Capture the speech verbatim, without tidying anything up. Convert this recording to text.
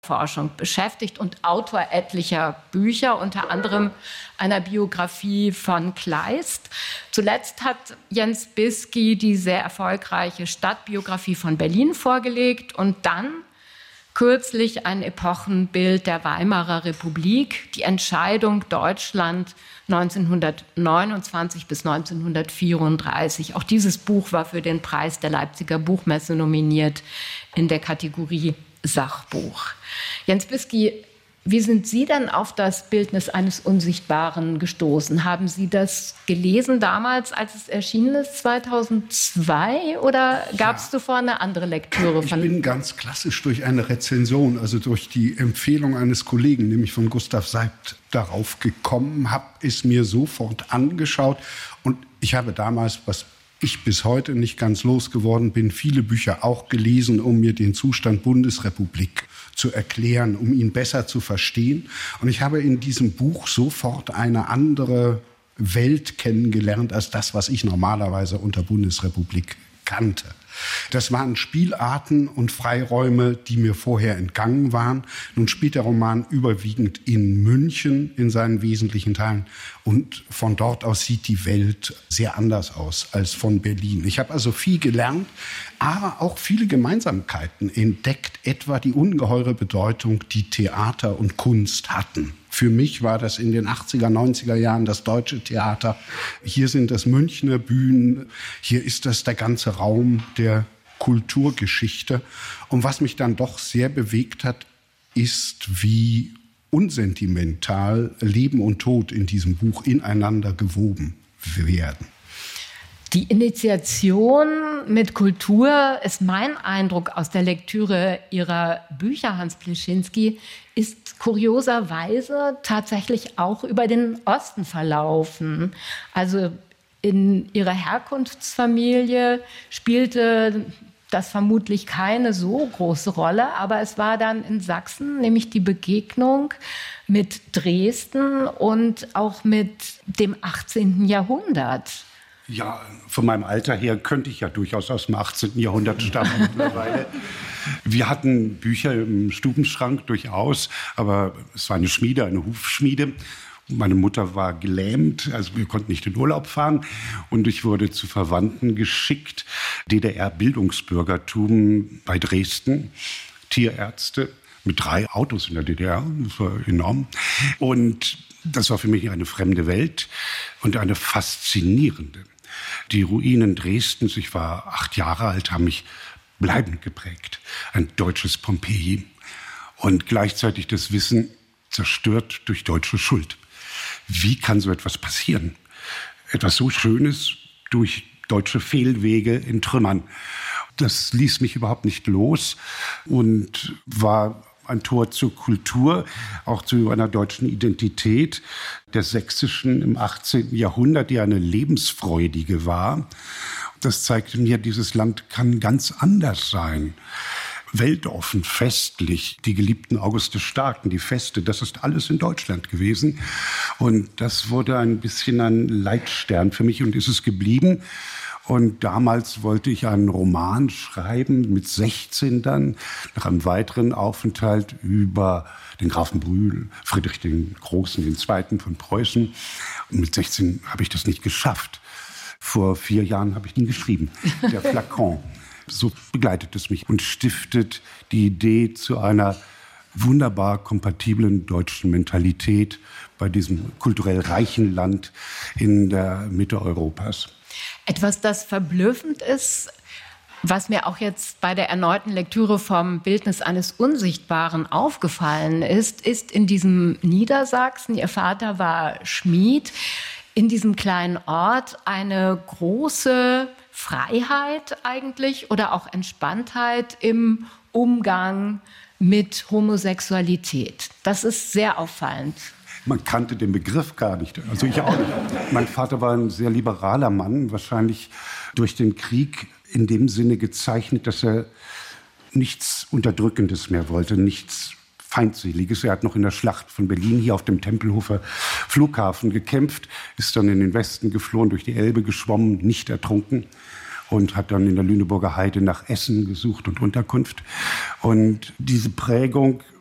Geschlechterforschung beschäftigt und Autor etlicher Bücher, unter anderem einer Biografie von Kleist. Zuletzt hat Jens Bisky die sehr erfolgreiche Stadtbiografie von Berlin vorgelegt und dann kürzlich ein Epochenbild der Weimarer Republik, die Entscheidung Deutschland neunzehnhundertneunundzwanzig bis neunzehnhundertvierunddreißig. Auch dieses Buch war für den Preis der Leipziger Buchmesse nominiert in der Kategorie Sachbuch. Jens Bisky, wie sind Sie denn auf das Bildnis eines Unsichtbaren gestoßen? Haben Sie das gelesen damals, als es erschienen ist, zweitausendzwei? Oder gab es ja. zuvor eine andere Lektüre? Von ich bin ganz klassisch durch eine Rezension, also durch die Empfehlung eines Kollegen, nämlich von Gustav Seibt, darauf gekommen, habe es mir sofort angeschaut. Und ich habe damals, was ich bis heute nicht ganz losgeworden bin, viele Bücher auch gelesen, um mir den Zustand Bundesrepublik zu erklären, um ihn besser zu verstehen. Und ich habe in diesem Buch sofort eine andere Welt kennengelernt als das, was ich normalerweise unter Bundesrepublik kannte. Das waren Spielarten und Freiräume, die mir vorher entgangen waren. Nun spielt der Roman überwiegend in München in seinen wesentlichen Teilen. Und von dort aus sieht die Welt sehr anders aus als von Berlin. Ich habe also viel gelernt, aber auch viele Gemeinsamkeiten entdeckt, etwa die ungeheure Bedeutung, die Theater und Kunst hatten. Für mich war das in den achtziger, neunziger Jahren das Deutsche Theater. Hier sind das Münchner Bühnen. Hier ist das der ganze Raum der Kulturgeschichte. Und was mich dann doch sehr bewegt hat, ist, wie unsentimental Leben und Tod in diesem Buch ineinander gewoben werden. Die Initiation mit Kultur ist mein Eindruck aus der Lektüre Ihrer Bücher, Hans Pleschinski, ist kurioserweise tatsächlich auch über den Osten verlaufen. Also in Ihrer Herkunftsfamilie spielte das vermutlich keine so große Rolle, aber es war dann in Sachsen nämlich die Begegnung mit Dresden und auch mit dem achtzehnten Jahrhundert. Ja, von meinem Alter her könnte ich ja durchaus aus dem achtzehnten Jahrhundert stammen mittlerweile. Wir hatten Bücher im Stubenschrank durchaus, aber es war eine Schmiede, eine Hufschmiede. Meine Mutter war gelähmt, also wir konnten nicht in Urlaub fahren. Und ich wurde zu Verwandten geschickt, D D R-Bildungsbürgertum bei Dresden, Tierärzte mit drei Autos in der D D R, das war enorm. Und das war für mich eine fremde Welt und eine faszinierende. Die Ruinen Dresdens, ich war acht Jahre alt, haben mich bleibend geprägt. Ein deutsches Pompeji. Und gleichzeitig das Wissen, zerstört durch deutsche Schuld. Wie kann so etwas passieren? Etwas so Schönes durch deutsche Fehlwege in Trümmern. Das ließ mich überhaupt nicht los und war ein Tor zur Kultur, auch zu einer deutschen Identität, der sächsischen im achtzehnten Jahrhundert, die eine lebensfreudige war. Das zeigte mir, dieses Land kann ganz anders sein. Weltoffen, festlich, die geliebten August des Starken, die Feste, das ist alles in Deutschland gewesen. Und das wurde ein bisschen ein Leitstern für mich und ist es geblieben. Und damals wollte ich einen Roman schreiben, mit sechzehn dann, nach einem weiteren Aufenthalt über den Grafen Brühl, Friedrich den Großen, den Zweiten von Preußen. Und mit sechzehn habe ich das nicht geschafft. Vor vier Jahren habe ich ihn geschrieben, der Flakon. So begleitet es mich und stiftet die Idee zu einer wunderbar kompatiblen deutschen Mentalität bei diesem kulturell reichen Land in der Mitte Europas. Etwas, das verblüffend ist, was mir auch jetzt bei der erneuten Lektüre vom Bildnis eines Unsichtbaren aufgefallen ist, ist in diesem Niedersachsen, Ihr Vater war Schmied, in diesem kleinen Ort eine große Freiheit eigentlich oder auch Entspanntheit im Umgang mit Homosexualität. Das ist sehr auffallend. Man kannte den Begriff gar nicht, also ich auch nicht. Mein Vater war ein sehr liberaler Mann, wahrscheinlich durch den Krieg in dem Sinne gezeichnet, dass er nichts Unterdrückendes mehr wollte, nichts Feindseliges. Er hat noch in der Schlacht von Berlin hier auf dem Tempelhofer Flughafen gekämpft, ist dann in den Westen geflohen, durch die Elbe geschwommen, nicht ertrunken und hat dann in der Lüneburger Heide nach Essen gesucht und Unterkunft. Und diese Prägung